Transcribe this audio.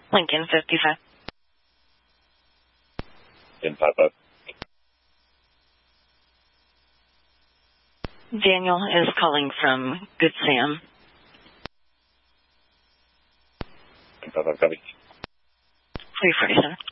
Lincoln 55. 1055. Daniel is calling from Good Sam. 1055 copy. 347.